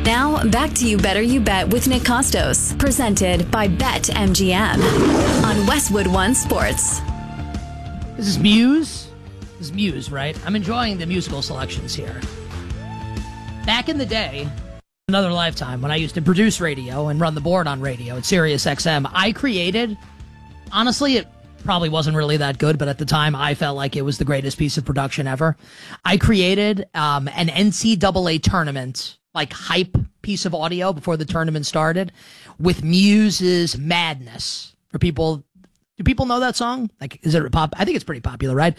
Now, back to You Better You Bet with Nick Costos, presented by BetMGM on Westwood One Sports. This is Muse. This is Muse, right? I'm enjoying the musical selections here. Back in the day, another lifetime, when I used to produce radio and run the board on radio at Sirius XM, I created, honestly, it probably wasn't really that good, but at the time I felt like it was the greatest piece of production ever. I created an NCAA tournament, like hype piece of audio before the tournament started, with Muse's Madness. For people, do people know that song? Like, is it pop? I think it's pretty popular, right?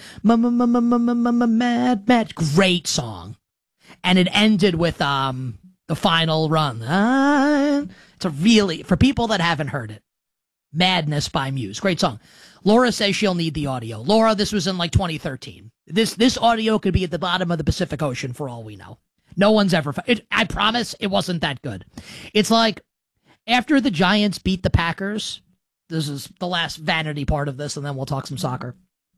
Mad, great song. And it ended with the final run. It's a really, for people that haven't heard it, Madness by Muse. Great song. Laura says she'll need the audio. Laura, this was in like 2013. This audio could be at the bottom of the Pacific Ocean for all we know. No one's ever, I promise it wasn't that good. It's like after the Giants beat the Packers, this is the last vanity part of this, and then we'll talk some soccer.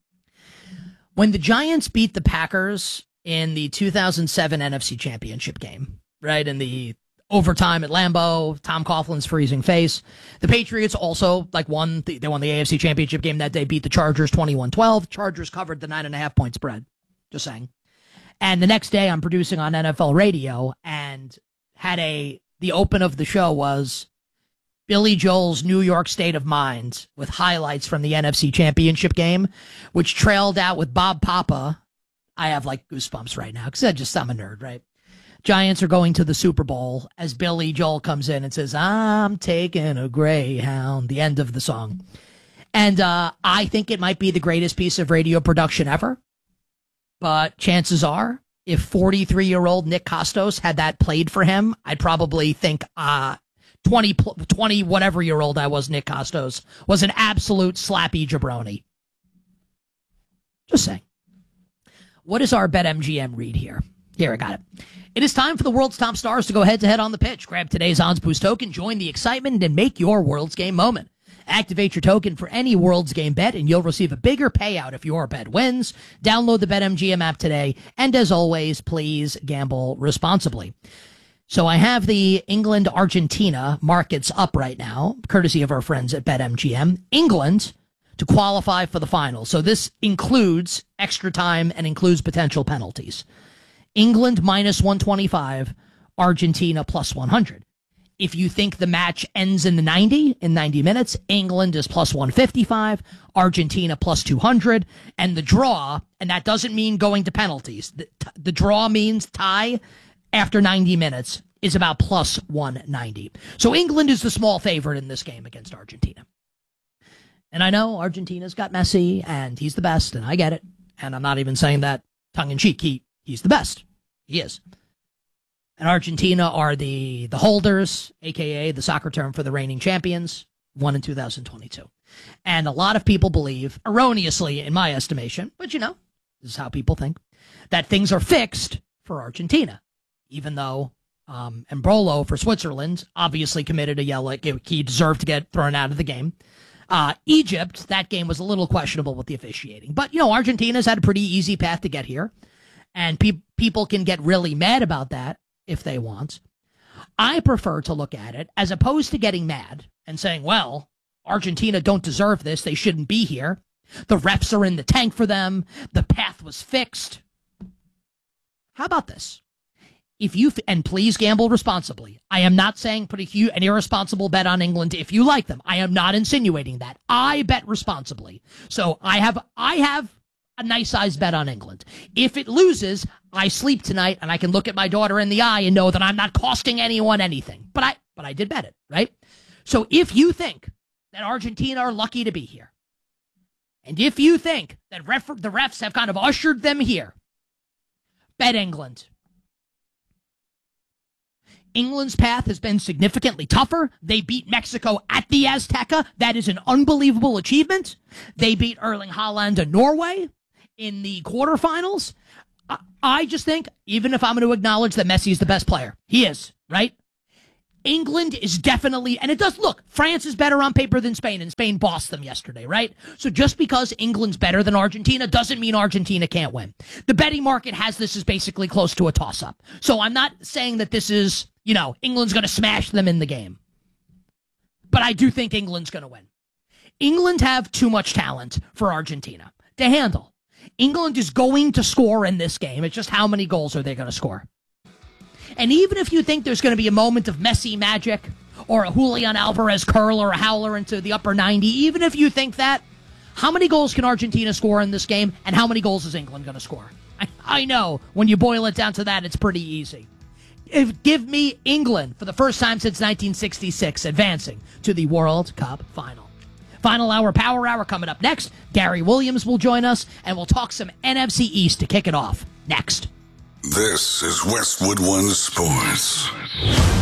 When the Giants beat the Packers in the 2007 NFC Championship game, right, in the overtime at Lambeau, Tom Coughlin's freezing face, the Patriots also won the AFC Championship game that day, beat the Chargers 21-12. Chargers covered the 9.5-point spread. Just saying. And the next day I'm producing on NFL radio and had the open of the show was Billy Joel's New York State of Mind with highlights from the NFC Championship game, which trailed out with Bob Papa. I have like goosebumps right now because I'm a nerd, right? Giants are going to the Super Bowl as Billy Joel comes in and says, "I'm taking a Greyhound," the end of the song. And I think it might be the greatest piece of radio production ever. But chances are, if 43-year-old Nick Costos had that played for him, I'd probably think 20 whatever-year-old I was, Nick Costos, was an absolute slappy jabroni. Just saying. What is our BetMGM read here? Here, I got it. It is time for the world's top stars to go head-to-head on the pitch. Grab today's Odds Boost token, join the excitement, and make your World's Game moment. Activate your token for any World's Game bet, and you'll receive a bigger payout if your bet wins. Download the BetMGM app today, and as always, please gamble responsibly. So I have the England-Argentina markets up right now, courtesy of our friends at BetMGM. England to qualify for the final. So this includes extra time and includes potential penalties. England minus 125, Argentina plus 100. If you think the match ends in 90 minutes, England is plus 155, Argentina plus 200, and the draw, and that doesn't mean going to penalties. The draw means tie after 90 minutes is about plus 190. So England is the small favorite in this game against Argentina. And I know Argentina's got Messi, and he's the best, and I get it. And I'm not even saying that tongue-in-cheek. He's the best. He is. And Argentina are the holders, a.k.a. the soccer term for the reigning champions, won in 2022. And a lot of people believe, erroneously in my estimation, but this is how people think, that things are fixed for Argentina, even though Embolo for Switzerland obviously committed a yellow. He deserved to get thrown out of the game. Egypt, that game was a little questionable with the officiating. But, Argentina's had a pretty easy path to get here. And people can get really mad about that if they want. I prefer to look at it as opposed to getting mad and saying, well, Argentina don't deserve this. They shouldn't be here. The refs are in the tank for them. The path was fixed. How about this? And please gamble responsibly. I am not saying put an irresponsible bet on England if you like them. I am not insinuating that. I bet responsibly. So I have a nice sized bet on England. If it loses, I sleep tonight and I can look at my daughter in the eye and know that I'm not costing anyone anything. But I did bet it, right? So if you think that Argentina are lucky to be here, and if you think that the refs have kind of ushered them here, bet England. England's path has been significantly tougher. They beat Mexico at the Azteca. That is an unbelievable achievement. They beat Erling Haaland of Norway in the quarterfinals. I just think, even if I'm going to acknowledge that Messi is the best player, he is, right? England is definitely, and it does look, France is better on paper than Spain, and Spain bossed them yesterday, right? So just because England's better than Argentina doesn't mean Argentina can't win. The betting market has this as basically close to a toss-up. So I'm not saying that this is, England's going to smash them in the game. But I do think England's going to win. England have too much talent for Argentina to handle. England is going to score in this game. It's just how many goals are they going to score? And even if you think there's going to be a moment of Messi magic or a Julian Alvarez curl or a howler into the upper 90, even if you think that, how many goals can Argentina score in this game, and how many goals is England going to score? I know, when you boil it down to that, it's pretty easy. Give me England for the first time since 1966 advancing to the World Cup final. Final hour, power hour coming up next. Gary Williams will join us, and we'll talk some NFC East to kick it off next. This is Westwood One Sports.